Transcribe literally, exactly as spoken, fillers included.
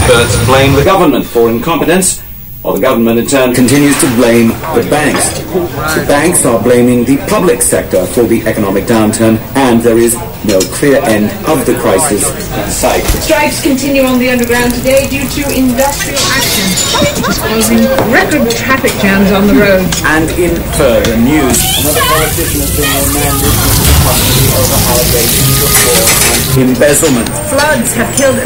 experts blame the government for incompetence, while the government in turn continues to blame the banks. The banks are blaming the public sector for the economic downturn, and there is no clear end of the crisis in sight. Strikes continue on the underground today due to industrial action, which is causing record traffic jams on the road. And in further news, another politician has been remanded from custody over allegations of fraud and embezzlement. Floods have killed